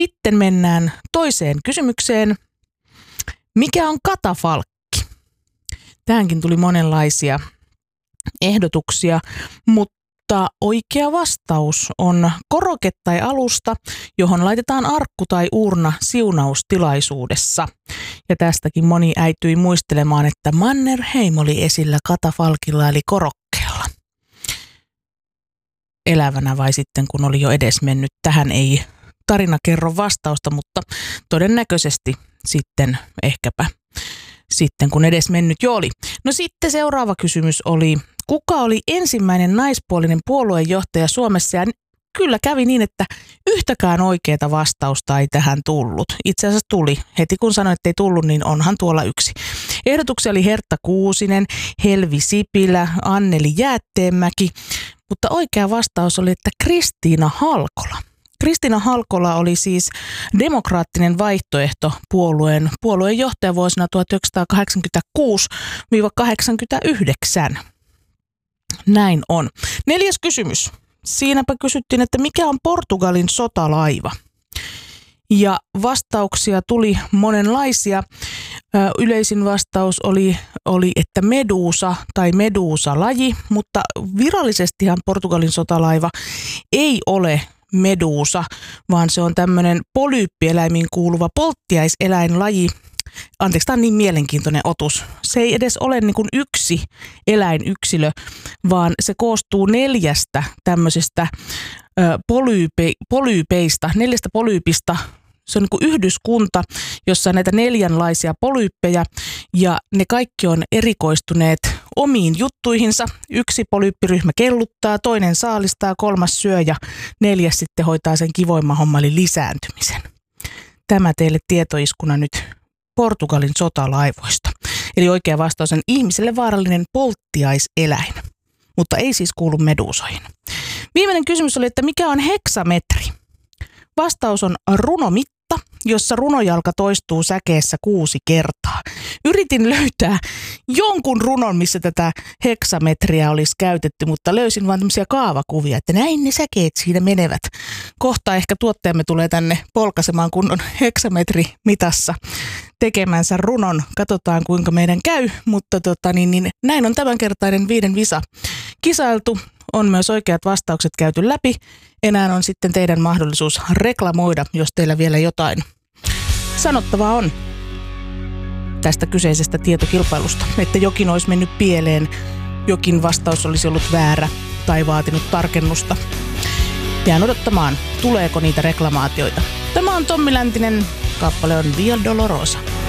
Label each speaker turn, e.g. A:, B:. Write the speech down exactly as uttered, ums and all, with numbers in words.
A: Sitten mennään toiseen kysymykseen. Mikä on katafalkki? Tähänkin tuli monenlaisia ehdotuksia, mutta oikea vastaus on koroke tai alusta, johon laitetaan arkku tai uurna siunaustilaisuudessa. Ja tästäkin moni äityi muistelemaan, että Mannerheim oli esillä katafalkilla eli korokkeella. Elävänä vai sitten kun oli jo edesmennyt. Tähän ei tarina kerro vastausta, mutta todennäköisesti sitten ehkäpä sitten kun edesmennyt jo oli. No sitten seuraava kysymys oli, kuka oli ensimmäinen naispuolinen puoluejohtaja Suomessa? Ja kyllä kävi niin, että yhtäkään oikeaa vastausta ei tähän tullut. Itse asiassa tuli. Heti kun sanoin, että ei tullut, niin onhan tuolla yksi. Ehdotuksia oli Hertta Kuusinen, Helvi Sipilä, Anneli Jäätteenmäki, mutta oikea vastaus oli, että Kristiina Halkola. Kristiina Halkola oli siis demokraattinen vaihtoehto puolueen puolueenjohtaja vuosina tuhatyhdeksänsataakahdeksankymmentäkuusi kahdeksankymmentäyhdeksän. Näin on. Neljäs kysymys. Siinäpä kysyttiin, että mikä on Portugalin sotalaiva? Ja vastauksia tuli monenlaisia. Yleisin vastaus oli, oli että meduusa tai meduusa-laji, mutta virallisestihan Portugalin sotalaiva ei ole meduusa, vaan se on tämmöinen polyyppieläimiin kuuluva polttiaiseläinlaji. Anteeksi, tämä on niin mielenkiintoinen otus. Se ei edes ole niin kuin yksi eläinyksilö, vaan se koostuu neljästä tämmöisestä ö, polyype, polyypeista, neljästä polyypista. Se on niin kuin yhdyskunta, jossa on näitä neljänlaisia polyyppejä ja ne kaikki on erikoistuneet omiin juttuihinsa. Yksi polyyppiryhmä kelluttaa, toinen saalistaa, kolmas syö ja neljäs sitten hoitaa sen kivoimman homman eli lisääntymisen. Tämä teille tietoiskuna nyt Portugalin sotalaivoista. Eli oikea vastaus on ihmiselle vaarallinen polttiaiseläin, mutta ei siis kuulu meduusoihin. Viimeinen kysymys oli, että mikä on heksametri? Vastaus on runomitta, jossa runojalka toistuu säkeessä kuusi kertaa. Yritin löytää jonkun runon, missä tätä heksametriä olisi käytetty, mutta löysin vain tämmöisiä kaavakuvia, että näin ne säkeet siinä menevät. Kohta ehkä tuottajamme tulee tänne polkaisemaan kunnon heksametrimitassa tekemänsä runon. Katsotaan kuinka meidän käy, mutta tota, niin, niin, näin on tämänkertainen viiden visa kisailtu. On myös oikeat vastaukset käyty läpi. Enää on sitten teidän mahdollisuus reklamoida, jos teillä vielä jotain sanottavaa on tästä kyseisestä tietokilpailusta. Että jokin olisi mennyt pieleen, jokin vastaus olisi ollut väärä tai vaatinut tarkennusta. Jään odottamaan, tuleeko niitä reklamaatioita. Tämä on Tommi Läntinen, kappale on Via Dolorosa.